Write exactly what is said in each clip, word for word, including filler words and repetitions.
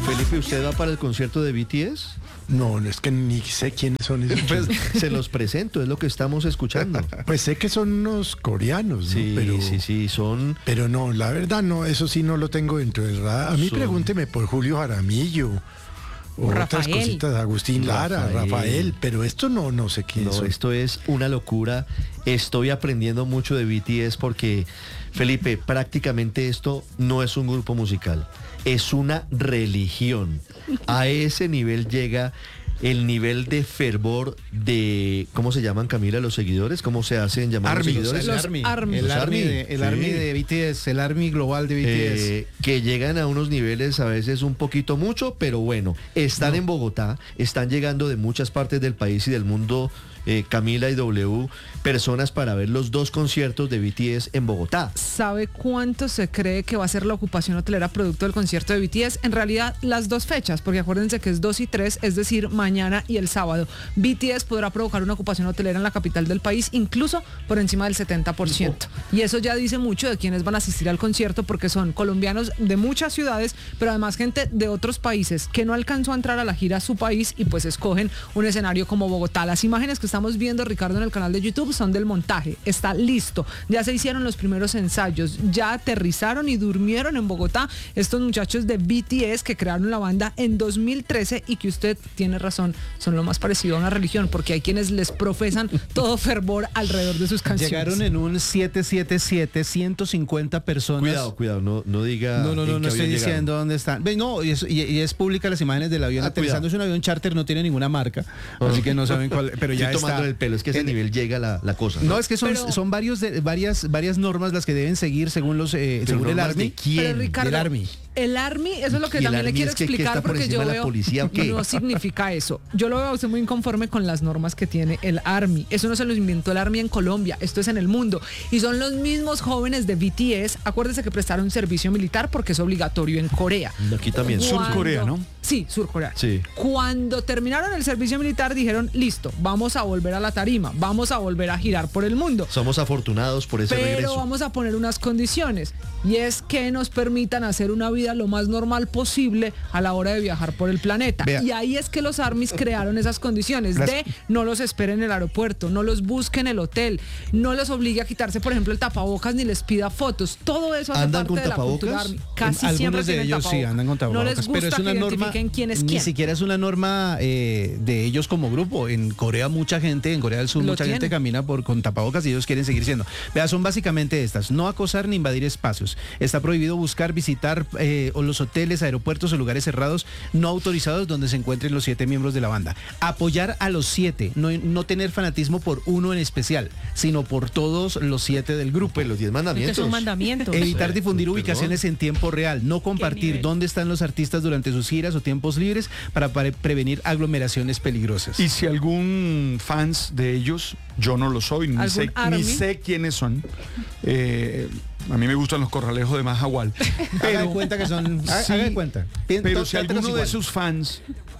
Felipe, ¿usted va para el concierto de B T S? No, es que ni sé quiénes son esos. Pues se los presento, es lo que estamos escuchando. Pues sé que son unos coreanos, ¿no? Sí, pero, sí, sí, son... Pero no, la verdad no, eso sí no lo tengo dentro del radar. A mí Son- pregúnteme por Julio Jaramillo. O otras Rafael. cositas, Agustín Lara, Rafael. Rafael, pero esto no, no sé quién No, son. esto es una locura. Estoy aprendiendo mucho de B T S porque, Felipe, prácticamente esto no es un grupo musical, es una religión. A ese nivel llega el nivel de fervor de, ¿cómo se llaman, Camila, los seguidores? ¿Cómo se hacen llamar Army, los seguidores? Los el Army, Army. el Los Army, Army, de, el sí. Army de B T S, el Army global de B T S. Eh, que llegan a unos niveles a veces un poquito mucho, pero bueno, están en Bogotá, están llegando de muchas partes del país y del mundo, eh, Camila y W, personas para ver los dos conciertos de B T S en Bogotá. ¿Sabe cuánto se cree que va a ser la ocupación hotelera producto del concierto de B T S? En realidad, las dos fechas, porque acuérdense que es dos y tres, es decir, mañana y el sábado. B T S podrá provocar una ocupación hotelera en la capital del país, incluso por encima del setenta por ciento. Y eso ya dice mucho de quienes van a asistir al concierto, porque son colombianos de muchas ciudades, pero además gente de otros países que no alcanzó a entrar a la gira a su país y pues escogen un escenario como Bogotá. Las imágenes que estamos viendo, Ricardo, en el canal de YouTube son del montaje. Está listo. Ya se hicieron los primeros ensayos. Ya aterrizaron y durmieron en Bogotá estos muchachos de B T S que crearon la banda en dos mil trece y que usted tiene razón, son lo más parecido a una religión, porque hay quienes les profesan todo fervor alrededor de sus canciones. Llegaron en un siete siete siete, ciento cincuenta personas. Cuidado, cuidado, no, no diga. No, no, no, en no qué estoy avión diciendo llegaron. dónde están. Ve, no, y es, y- y es pública las imágenes del avión Ah, aterrizando. cuidado. Es un avión charter, no tiene ninguna marca. Así que no saben cuál. Pero ya Estoy tomando está. el pelo, es que a ese en- nivel llega la, la cosa. No, es que son, Pero- son varios de- varias, varias normas las que deben seguir según los eh, Pero según el normas Army. de quién? Pero Ricardo, Del Army. el Army, eso es lo que ¿Y el también le Army quiero es que- que explicar está por porque encima yo de la veo policía, ¿o qué? no significa eso. Yo lo veo a usted muy inconforme con las normas que tiene el Army. Eso no se lo inventó el Army en Colombia, esto es en el mundo. Y son los mismos jóvenes de B T S, acuérdese que prestaron servicio militar porque es obligatorio en Corea. Aquí también. Cuando- Surcorea, ¿no? Sí, Surcorea. Sí. Cuando terminaron el servicio militar dijeron, listo, vamos a volver a la tarima, vamos a volver a girar por el mundo. Somos afortunados por ese Pero regreso. vamos a poner unas condiciones y es que nos permitan hacer una vida lo más normal posible a la hora de viajar por el planeta. Vea. Y ahí es que los armies crearon esas condiciones Las- de no los esperen en el aeropuerto, no los busque en el hotel, no los obligue a quitarse, por ejemplo, el tapabocas ni les pida fotos. Todo eso hace ¿Andan parte con de la cultura tapabocas? army. Casi En- siempre algunos de tienen ellos sí tapabocas. andan con tapabocas, No les gusta pero es una que norma, identifiquen quién es ni quién. siquiera es una norma eh, de ellos como grupo. En Corea mucha gente, en Corea del Sur Lo mucha gente tienen. camina por con tapabocas y ellos quieren seguir siendo. Vea, son básicamente estas: no acosar ni invadir espacios. Está prohibido buscar, visitar eh, o los hoteles, aeropuertos o lugares cerrados no autorizados donde se encuentren los siete miembros de la banda. Apoyar a los siete, no, no tener fanatismo por uno en especial, sino por todos los siete del grupo. Pues los diez Que mandamientos. son mandamientos. Evitar Sí, difundir perdón. ubicaciones en tiempo real, no compartir nivel? dónde están los artistas durante sus giras o tiempos libres para pre- prevenir aglomeraciones peligrosas. Y si algún fans de ellos, yo no lo soy, ni ¿Algún sé, Army? ni sé quiénes son. eh, a mí me gustan los corralejos de Majagual. Haga de cuenta que son. haga- Sí, haga de cuenta. Pien- Pero to- si trátelos alguno de igual. sus fans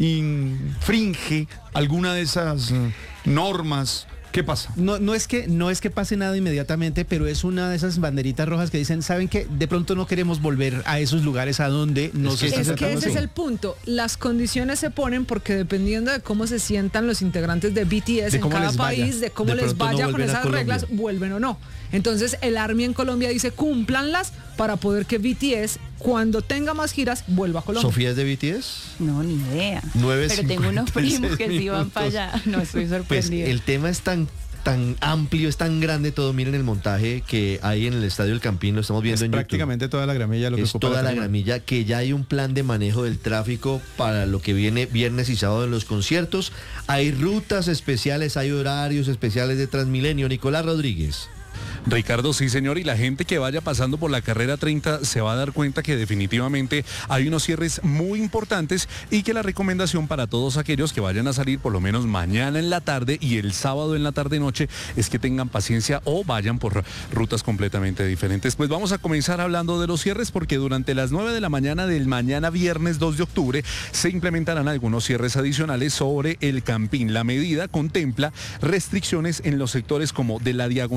infringe alguna de esas eh, normas, ¿qué pasa? No, no es que no es que pase nada inmediatamente, pero es una de esas banderitas rojas que dicen, saben que de pronto no queremos volver a esos lugares a donde nos Es que están Es que tratando ese es así. el punto. Las condiciones se ponen porque dependiendo de cómo se sientan los integrantes de B T S De en cómo cada les vaya. país, de cómo De les pronto no vaya con vuelven a esas Colombia. reglas, vuelven o no. Entonces el Army en Colombia dice cúmplanlas para poder que B T S, cuando tenga más giras, vuelva a Colombia. ¿Sofía es de B T S? No, ni idea. nueve Pero tengo unos primos que sí van para allá. No estoy Pues sorprendida. el tema es tan tan amplio, es tan grande todo. Miren el montaje que hay en el Estadio del Campín, lo estamos viendo Es en YouTube. prácticamente toda la gramilla lo que Es ocupa toda la tarima. gramilla, que ya hay un plan de manejo del tráfico para lo que viene viernes y sábado en los conciertos. Hay rutas especiales, hay horarios especiales de Transmilenio. Nicolás Rodríguez. Ricardo, sí señor, y la gente que vaya pasando por la carrera treinta se va a dar cuenta que definitivamente hay unos cierres muy importantes y que la recomendación para todos aquellos que vayan a salir por lo menos mañana en la tarde y el sábado en la tarde noche es que tengan paciencia o vayan por rutas completamente diferentes. Pues vamos a comenzar hablando de los cierres porque durante las nueve de la mañana del mañana viernes dos de octubre se implementarán algunos cierres adicionales sobre el Campín. La medida contempla restricciones en los sectores como de la Diagonal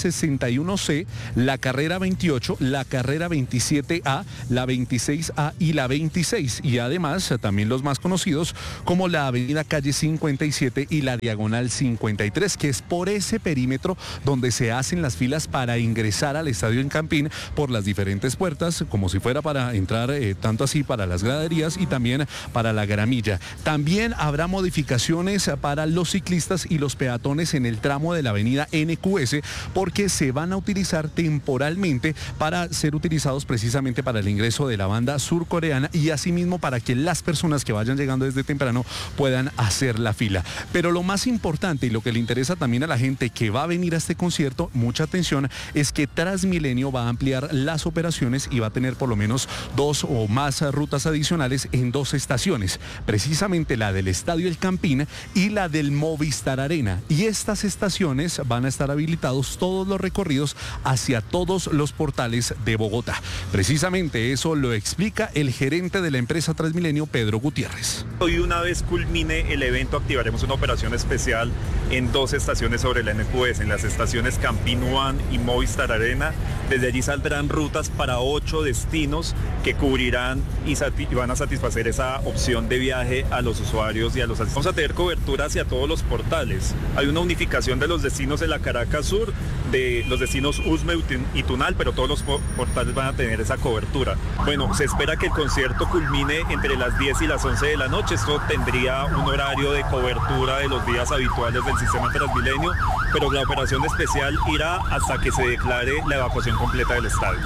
sesenta y uno C, la carrera veintiocho, la carrera veintisiete A, la veintiséis A y la veintiséis. Y además también los más conocidos como la avenida Calle cincuenta y siete y la diagonal cincuenta y tres, que es por ese perímetro donde se hacen las filas para ingresar al estadio en Campín por las diferentes puertas, como si fuera para entrar eh, tanto así para las graderías y también para la gramilla. También habrá modificaciones para los ciclistas y los peatones en el tramo de la avenida N Q S, porque se van a utilizar temporalmente para ser utilizados precisamente para el ingreso de la banda surcoreana y asimismo para que las personas que vayan llegando desde temprano puedan hacer la fila. Pero lo más importante y lo que le interesa también a la gente que va a venir a este concierto, mucha atención, es que Transmilenio va a ampliar las operaciones y va a tener por lo menos dos o más rutas adicionales en dos estaciones, precisamente la del Estadio El Campín y la del Movistar Arena. Y estas estaciones van a estar habilitados todos los recorridos hacia todos los portales de Bogotá. Precisamente eso lo explica el gerente de la empresa Transmilenio, Pedro Gutiérrez. Hoy, una vez culmine el evento, activaremos una operación especial en dos estaciones sobre la N Q S, en las estaciones Campín One y Movistar Arena. Desde allí saldrán rutas para ocho destinos que cubrirán y, y van a satisfacer esa opción de viaje a los usuarios y a los asistentes. Vamos a tener cobertura hacia todos los portales. Hay una unificación de los destinos en la Caracas Sur, de los destinos Usme y Tunal, pero todos los portales van a tener esa cobertura. Bueno, se espera que el concierto culmine entre las diez y las once de la noche. Esto tendría un horario de cobertura de los días habituales del sistema Transmilenio, pero la operación especial irá hasta que se declare la evacuación completa del estadio.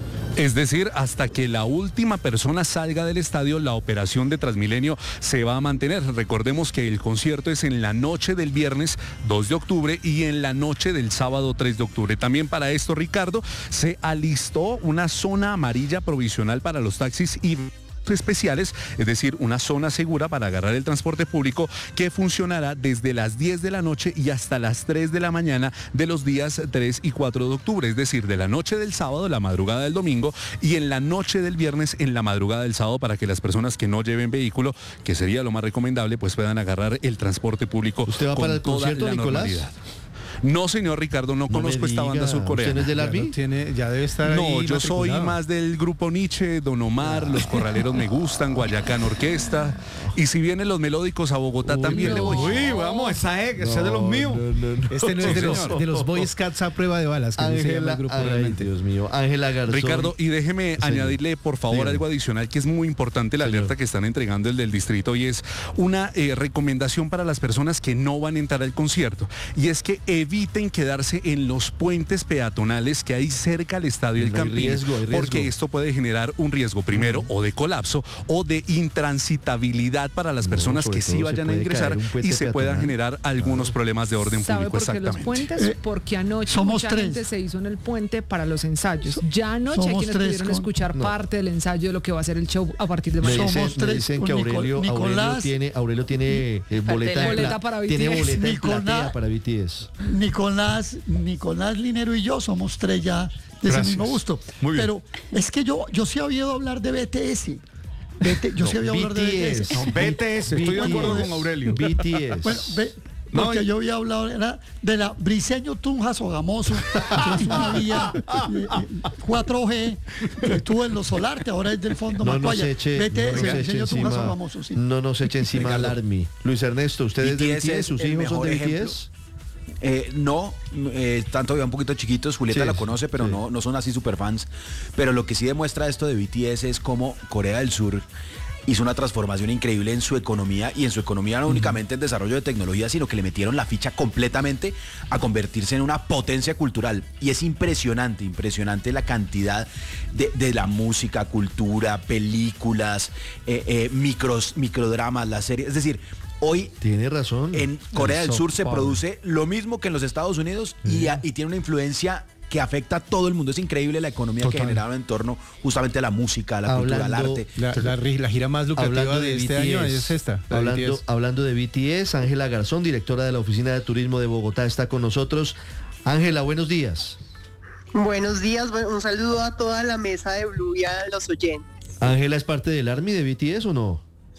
Es decir, hasta que la última persona salga del estadio, la operación de Transmilenio se va a mantener. Recordemos que el concierto es en la noche del viernes dos de octubre y en la noche del sábado tres de octubre. También para esto, Ricardo, se alistó una zona amarilla provisional para los taxis y especiales, es decir, una zona segura para agarrar el transporte público que funcionará desde las diez de la noche y hasta las tres de la mañana de los días tres y cuatro de octubre, es decir, de la noche del sábado, la madrugada del domingo y en la noche del viernes, en la madrugada del sábado, para que las personas que no lleven vehículo, que sería lo más recomendable, pues puedan agarrar el transporte público. ¿Usted va con para el toda concierto, la Nicolás? normalidad. No, señor Ricardo, no, No conozco me esta banda diga. surcoreana. ¿Usted es del Ya, Army? lo tiene, ya debe estar No, ahí yo soy matriculado. más del grupo Nietzsche, Don Omar, Los Corraleros me gustan, Guayacán Orquesta. Y si vienen los melódicos a Bogotá, Uy, también no. le voy. Uy, vamos, esa es, ese es de los míos. No, no, no. Este no Sí, es de los, señor. de los Boy Scouts a prueba de balas, que así se llama Ángela, el grupo ay, realmente. Dios mío, Ángela Garzón. Ricardo, y déjeme Señor. añadirle, por favor, Dígame. algo adicional que es muy importante, la Señor. alerta que están entregando el del distrito, y es una eh, recomendación para las personas que no van a entrar al concierto. Y es que eviten quedarse en los puentes peatonales que hay cerca al estadio del No hay Campín, riesgo, hay riesgo. porque esto puede generar un riesgo, primero, o de colapso, o de intransitabilidad para las No, personas sobre que sí todo se vayan a puede ingresar caer un puente y se puedan peatonal. generar algunos problemas de orden ¿Sabe público. por qué los Exactamente. puentes? Eh, Porque anoche somos mucha tres. gente se hizo en el puente para los ensayos. Ya anoche hay somos quienes tres pudieron con- escuchar no. parte del ensayo de lo que va a ser el show a partir de Me mañana. dicen, Somos me tres dicen con que Nicol- Aurelio, Aurelio Nicolás. tiene, Aurelio tiene eh, boleta, en Boleta pla- para tiene B T S. boleta en Nicolás. platea para B T S. Nicolás, Nicolás Linero y yo somos tres ya de ese Gracias. mismo gusto. Muy bien. Pero es que yo, yo sí había oído hablar de B T S. B T yo sí había oído hablar de B T S. No, B T S, estoy de acuerdo con Aurelio. B T S. Bueno, ve, No, porque y- yo había hablado era de la Briseño Tunja Sogamoso, que es una vía eh, eh, cuatro G que estuvo en los Solarte, ahora es del Fondo no nos Macuaya. eche, B T no S, nos eche Briseño Tunja encima, Sogamoso, sí. no nos eche encima al Army. Luis Ernesto, ¿usted es de B T S? ¿Sus el hijos son mejor de B T ejemplo. S? Eh, no, eh, tanto ya un poquito chiquitos, Julieta Sí, la conoce, pero sí. no, no son así super fans. Pero lo que sí demuestra esto de B T S es cómo Corea del Sur hizo una transformación increíble en su economía, y en su economía no únicamente en desarrollo de tecnología, sino que le metieron la ficha completamente a convertirse en una potencia cultural. Y es impresionante, impresionante la cantidad de, de la música, cultura, películas, eh, eh, micros, microdramas, las series. Es decir, hoy Tiene razón. en Corea El del Sur soft se power. produce lo mismo que en los Estados Unidos y, a- y tiene una influencia que afecta a todo el mundo. Es increíble la economía que Total. generaron en torno justamente a la música, a la cultura, al Hablando- arte. La, la ri- la gira más lucrativa Hablando de, de este B T S, año es esta. la de Hablando, B T S. hablando de B T S, Ángela Garzón, directora de la Oficina de Turismo de Bogotá, está con nosotros. Ángela, buenos días. Buenos días, bueno, un saludo a toda la mesa de Blue y a los oyentes. ¿Ángela es parte del Army de B T S o no?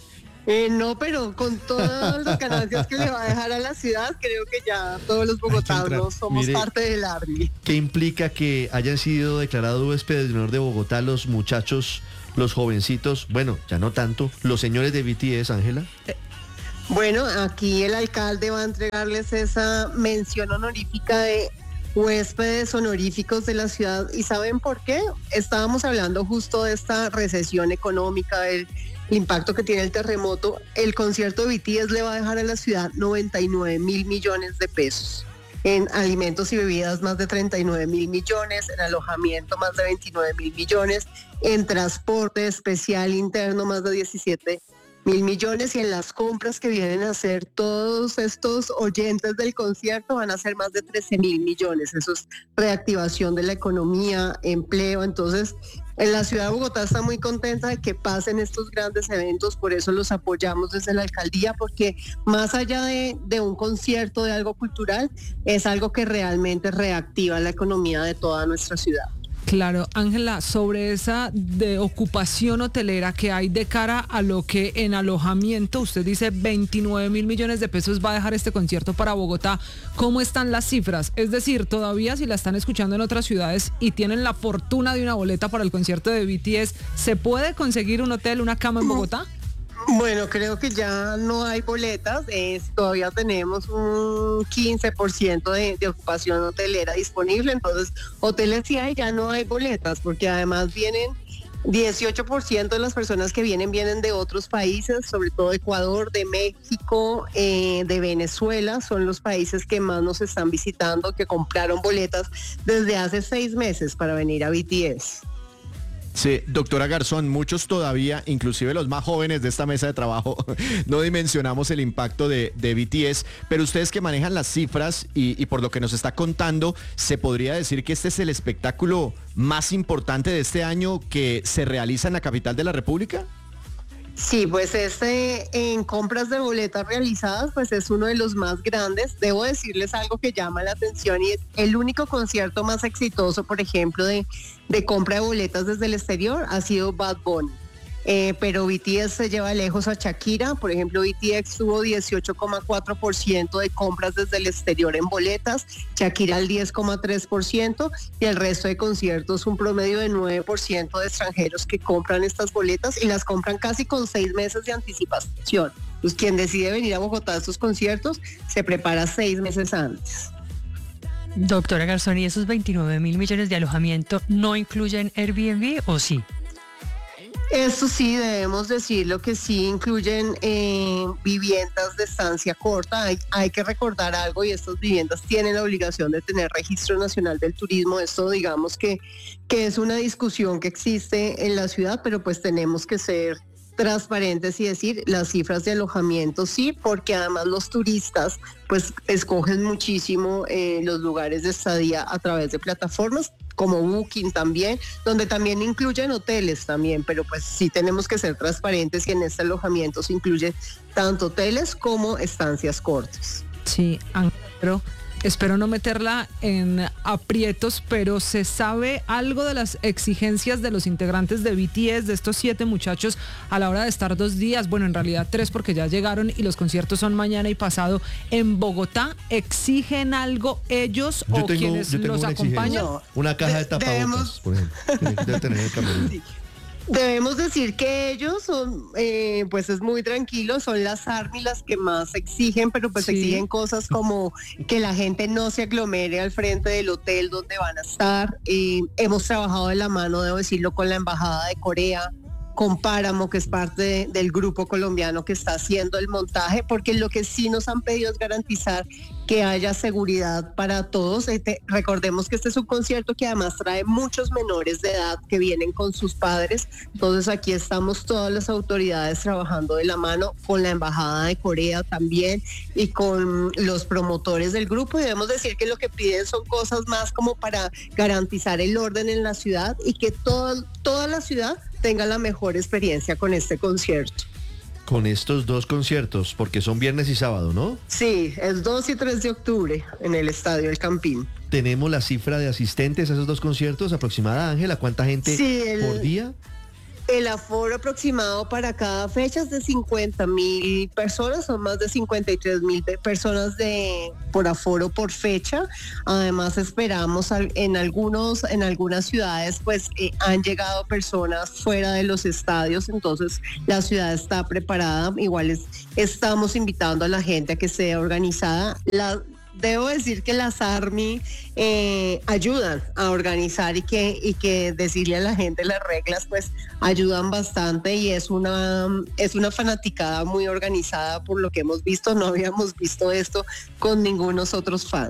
Eh, no, pero con todas las ganancias que le va a dejar a la ciudad, creo que ya todos los bogotanos somos Mire, parte del Army. ¿Qué implica que hayan sido declarados huéspedes de honor de Bogotá los muchachos, los jovencitos, bueno, ya no tanto, los señores de B T S, Ángela? Bueno, aquí el alcalde va a entregarles esa mención honorífica de huéspedes honoríficos de la ciudad. ¿Y saben por qué? Estábamos hablando justo de esta recesión económica, del impacto que tiene el terremoto. El concierto de B T S le va a dejar a la ciudad noventa y nueve mil millones de pesos. En alimentos y bebidas más de treinta y nueve mil millones, en alojamiento más de veintinueve mil millones, en transporte especial interno más de diecisiete mil millones, y en las compras que vienen a hacer todos estos oyentes del concierto van a ser más de trece mil millones. Eso es reactivación de la economía, empleo. Entonces, en la ciudad de Bogotá está muy contenta de que pasen estos grandes eventos, por eso los apoyamos desde la alcaldía, porque más allá de, de un concierto, de algo cultural, es algo que realmente reactiva la economía de toda nuestra ciudad. Claro, Ángela, sobre esa de ocupación hotelera que hay de cara a lo que en alojamiento, usted dice veintinueve mil millones de pesos va a dejar este concierto para Bogotá. ¿Cómo están las cifras? Es decir, todavía si la están escuchando en otras ciudades y tienen la fortuna de una boleta para el concierto de B T S, ¿se puede conseguir un hotel, una cama en Bogotá? Bueno, creo que ya no hay boletas, es, todavía tenemos un quince por ciento de, de ocupación hotelera disponible, entonces hoteles sí hay, ya no hay boletas, porque además vienen dieciocho por ciento de las personas que vienen, vienen de otros países, sobre todo Ecuador, de México, eh, de Venezuela, son los países que más nos están visitando, que compraron boletas desde hace seis meses para venir a B T S. Sí, doctora Garzón, muchos todavía, inclusive los más jóvenes de esta mesa de trabajo, no dimensionamos el impacto de, de B T S, pero ustedes que manejan las cifras y, y por lo que nos está contando, ¿se podría decir que este es el espectáculo más importante de este año que se realiza en la capital de la República? Sí, pues este en compras de boletas realizadas, pues es uno de los más grandes. Debo decirles algo que llama la atención, y es el único concierto más exitoso, por ejemplo, de, de compra de boletas desde el exterior ha sido Bad Bunny. Eh, pero B T S se lleva lejos a Shakira. Por ejemplo, B T S tuvo dieciocho coma cuatro por ciento de compras desde el exterior en boletas, Shakira el diez coma tres por ciento, y el resto de conciertos un promedio de nueve por ciento de extranjeros que compran estas boletas, y las compran casi con seis meses de anticipación. Pues quien decide venir a Bogotá a estos conciertos se prepara seis meses antes. Doctora Garzón, ¿y esos veintinueve mil millones de alojamiento no incluyen Airbnb o sí? Esto sí, debemos decirlo que sí incluyen eh, viviendas de estancia corta. Hay, hay que recordar algo, y estas viviendas tienen la obligación de tener registro nacional del turismo. Esto digamos que, que es una discusión que existe en la ciudad, pero pues tenemos que ser transparentes y decir las cifras de alojamiento sí, porque además los turistas pues escogen muchísimo eh, los lugares de estadía a través de plataformas como Booking también, donde también incluyen hoteles también, pero pues sí tenemos que ser transparentes, y en este alojamiento se incluye tanto hoteles como estancias cortas. Sí, pero espero no meterla en aprietos, pero ¿se sabe algo de las exigencias de los integrantes de B T S, de estos siete muchachos, a la hora de estar dos días, bueno, en realidad tres, porque ya llegaron y los conciertos son mañana y pasado en Bogotá? ¿Exigen algo ellos yo o tengo, quienes yo tengo los una acompañan? No. Una caja de, de tapabocas, debemos... por ejemplo. Debe tener el camerino. Debemos decir que ellos son, eh, pues es muy tranquilo, son las Army las que más exigen, pero pues sí exigen cosas como que la gente no se aglomere al frente del hotel donde van a estar. Eh, hemos trabajado de la mano, debo decirlo, con la Embajada de Corea, con Páramo, que es parte de, del grupo colombiano que está haciendo el montaje, porque lo que sí nos han pedido es garantizar que haya seguridad para todos. Este, recordemos que este es un concierto que además trae muchos menores de edad que vienen con sus padres, entonces aquí estamos todas las autoridades trabajando de la mano con la Embajada de Corea también y con los promotores del grupo, y debemos decir que lo que piden son cosas más como para garantizar el orden en la ciudad y que todo, toda la ciudad tenga la mejor experiencia con este concierto. Con estos dos conciertos, porque son viernes y sábado, ¿no? Sí, es dos y tres de octubre en el Estadio El Campín. ¿Tenemos la cifra de asistentes a esos dos conciertos aproximada, Ángela? ¿Cuánta gente sí, el, por día? El aforo aproximado para cada fecha es de cincuenta mil personas, son más de cincuenta y tres mil personas de, por aforo por fecha. Además esperamos al, en algunos, en algunas ciudades pues eh, han llegado personas fuera de los estadios, entonces la ciudad está preparada. Igual es, estamos invitando a la gente a que sea organizada. La, Debo decir que las ARMY eh, ayudan a organizar y que, y que decirle a la gente las reglas pues ayudan bastante y es una, es una fanaticada muy organizada por lo que hemos visto. No habíamos visto esto con ningunos otros fans.